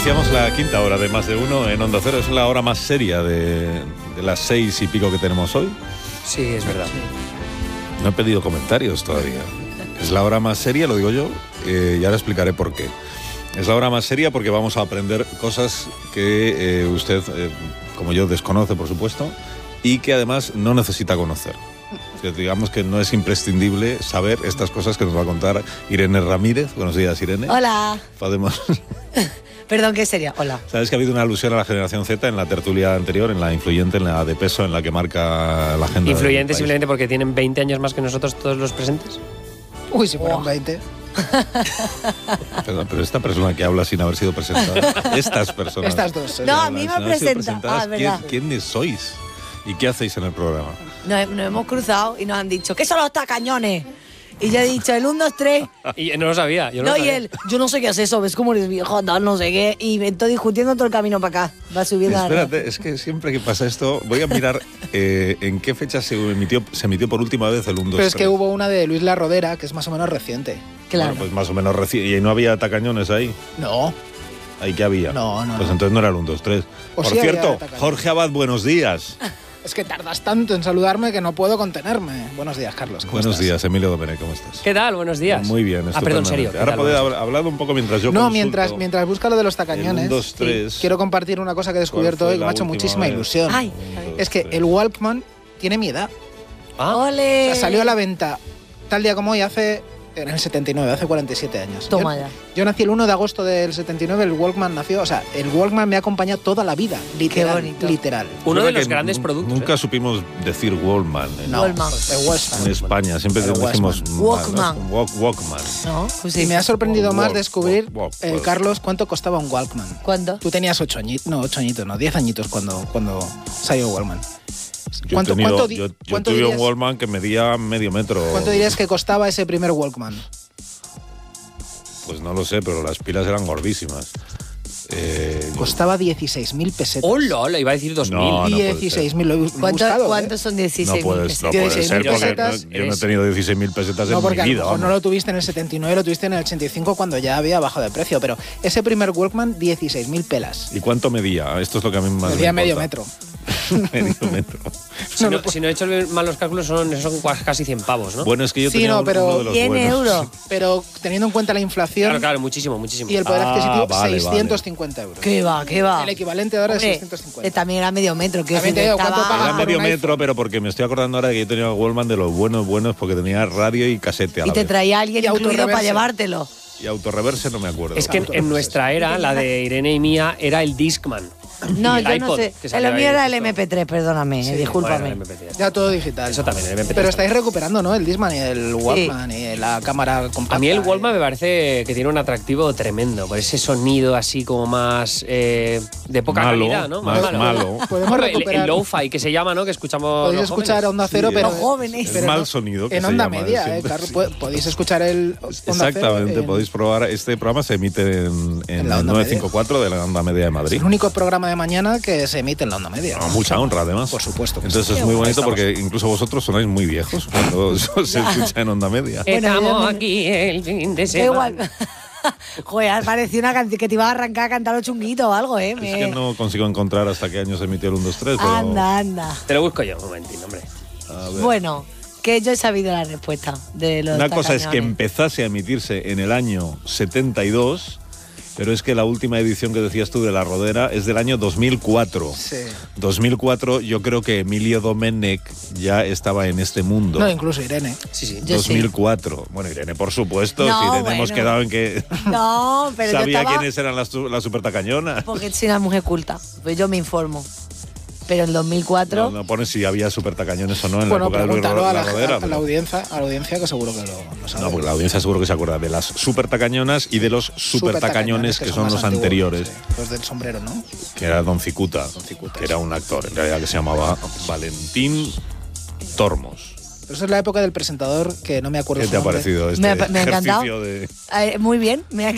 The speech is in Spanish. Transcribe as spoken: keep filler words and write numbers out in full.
Iniciamos la quinta hora de Más de Uno en Onda Cero. Es la hora más seria de, de las seis y pico que tenemos hoy. Sí, es verdad. No he pedido comentarios todavía. Es la hora más seria, lo digo yo, eh, y ahora explicaré por qué. Es la hora más seria porque vamos a aprender cosas que eh, usted, eh, como yo, desconoce, por supuesto, y que además no necesita conocer. O sea, digamos que no es imprescindible saber estas cosas que nos va a contar Irene Ramírez. Buenos días, Irene. Hola. Podemos... Perdón, ¿qué sería? Hola. Sabes que ha habido una alusión a la generación Z en la tertulia anterior, en la influyente, en la de peso, en la que marca la agenda. Influyente simplemente porque tienen veinte años más que nosotros todos los presentes. Uy, si fueran Oh. veinte. Perdón, pero esta persona que habla sin haber sido presentada, estas personas. Estas dos. No, que a mí hablan me sin haber sido presenta. presentadas, Ah, verdad. ¿quién- ¿Quiénes sois? ¿Y qué hacéis en el programa? Nos, nos hemos cruzado y nos han dicho, ¿qué son los tacañones? Y yo he dicho, el uno, dos, tres. Y no lo sabía. Yo no, No, lo y sabía. él, yo no sé qué es eso, ves cómo eres viejo, tal, no sé qué. Y me estoy discutiendo todo el camino para acá. Va subiendo la Espérate, es que siempre que pasa esto, voy a mirar eh, en qué fecha se emitió, se emitió por última vez el uno, dos, Pero es que tres. hubo una de Luis La Rodera, que es más o menos reciente. Claro. Bueno, pues más o menos recién. ¿Y no había tacañones ahí? No. ¿Ahí qué había? No, no, Pues no. entonces no era el uno, dos, tres. O Por sí había cierto, tacañones. Jorge Abad, buenos días. Es que tardas tanto en saludarme que no puedo contenerme. Buenos días, Carlos. ¿cómo Buenos estás? días, Emilio Domenech, ¿cómo estás? ¿Qué tal? Buenos días. Muy bien, Ah, perdón, serio. estupendamente. ¿qué Ahora tal? podéis Buenos hablar hablado un poco mientras yo No, consulto. mientras, mientras busca lo de los tacañones, El un, dos, tres. quiero compartir una cosa que he descubierto ¿Cuál fue hoy que me la ha hecho última muchísima vez? ilusión. Ay, Un, dos, Es que tres. el Walkman tiene mi edad. Ah, O ¡Ole! sea, salió a la venta tal día como hoy hace... En el setenta y nueve, hace cuarenta y siete años. Toma yo, ya. yo nací el uno de agosto del setenta y nueve, el Walkman nació... O sea, el Walkman me ha acompañado toda la vida. Literal. bonito. Literal. uno Es de verdad los que grandes nu- productos. Nunca ¿eh? supimos decir Wallman en, No, Walkman. el Walkman. en España. Siempre El decimos Walkman. ¿no? Walk- Walkman. ¿No? Pues Y sí. me ha sorprendido Walk, más walk, descubrir, walk, eh, walk. Carlos, cuánto costaba un Walkman. ¿Cuándo? Tú tenías ocho añitos, no, ocho añitos, no, diez añitos cuando, cuando salió Walkman. Yo, he ¿Cuánto- tenido- cuánto di- yo, yo cuánto tuve dirías- un Wallman que medía medio metro. ¿Cuánto dirías que costaba ese primer Walkman? Pues no lo sé, pero las pilas eran gordísimas. Eh, Costaba dieciséis mil pesetas. Hola, hola, iba a decir dos mil. No, no puede dieciséis mil, lo he, lo he ¿Cuánto- buscado. ¿eh? ¿Cuántos son no dieciséis puede, mil no puede dieciséis ser mil porque pesetas, no- yo no he eres- tenido dieciséis mil pesetas No, en porque mi a lo vida. mejor no vamos. lo tuviste en el setenta y nueve, lo tuviste en el ochenta y cinco cuando ya había bajado de precio, pero ese primer Walkman, dieciséis mil pelas. ¿Y cuánto medía? Esto es lo que a mí más Medía me medio importa. metro. Medio metro. Si No, no, no, si no he hecho mal los cálculos, son, son casi cien pavos, ¿no? Bueno, es que yo Sí, tenía no, un- pero uno de los cien buenos. euros. Pero teniendo en cuenta la inflación Claro, claro, muchísimo, muchísimo. y el poder Ah, adquisitivo, vale, seiscientos cincuenta euros. ¿Qué va, qué va? El equivalente ahora Hombre, es seiscientos cincuenta. eh, también era medio metro. Que También te digo, ¿cuánto estaba- pagas Era por medio un metro, iPhone? pero porque me estoy acordando ahora que yo tenía Wallman de los buenos, buenos, porque tenía radio y casete a Y la te vez. traía alguien Y incluido para autorreverse. llevártelo. Y autorreverse no me acuerdo. Es que en, en nuestra era, la de Irene y mía, era el Discman. No, Y el yo iPod, no sé. que salió Lo mío ahí era el justo. eme pe tres, perdóname, Sí, discúlpame. bueno, el eme pe tres. Ya todo digital. Eso también, el eme pe tres Pero también. estáis recuperando, ¿no? El Discman y el Walkman y la cámara compacta. A mí el eh. Walkman me parece que tiene un atractivo tremendo, por ese sonido así como más eh, de poca Malo, calidad, ¿no? más malo. Podemos Bueno, el, recuperar. el lo-fi que se llama, ¿no? Que escuchamos Podéis los escuchar jóvenes. Onda Cero, Sí, pero. Los jóvenes. Es pero mal no- sonido que En se Onda llama, Media, siempre. eh, Carlos. Pod- Podéis escuchar el Onda Cero Exactamente, en- podéis probar. Este programa se emite en, en En la el Onda novecientos cincuenta y cuatro de la Onda Media de Es Madrid. el único programa de mañana que se emite en la Onda Media. A mucha honra, además. Por supuesto que Entonces sí. es muy Ahí bonito estamos. porque incluso vosotros sonáis muy viejos cuando se escucha en Onda Media. Bueno, Estamos yo- aquí el fin de Da semana. igual. Joder, parecía una canción que te iba a arrancar a cantar los chunguitos o algo, ¿eh? Es Me- que no consigo encontrar hasta qué año se emitió el uno, dos, tres, pero... Anda, anda. Te lo busco yo, un momentín, hombre. a ver. Bueno, que yo he sabido la respuesta de los Una cosa es que tacañones. empezase a emitirse en el año setenta y dos, pero es que la última edición que decías tú de La Rodera es del año dos mil cuatro. Sí. dos mil cuatro, yo creo que Emilio Domenech ya estaba en este mundo. No, incluso Irene. Sí, sí. Yo dos mil cuatro. Bueno, Irene, por supuesto. No, si Irene hemos bueno. quedado en que No, pero yo sabía estaba... quiénes eran las, tu- las supertacañonas. Porque soy una mujer culta, pues yo me informo. Pero en dos mil cuatro... No, no pone si había supertacañones o no en Bueno, la época de Luis pregúntalo a la, La Rodera. a la pero- audiencia, a la audiencia que seguro que lo, lo sabe. No, porque la audiencia seguro que se acuerda de las supertacañonas y de los supertacañones que son más los antiguos, anteriores, sí. Los del sombrero, ¿no? que era Don Cicuta, Don Cicuta, que era un actor en realidad que se llamaba Valentín Tormos. Pero esa es la época del presentador que no me acuerdo ¿Qué su te ha nombre. parecido este Me ha- me ha encantado. ejercicio de... Eh, muy bien, me ha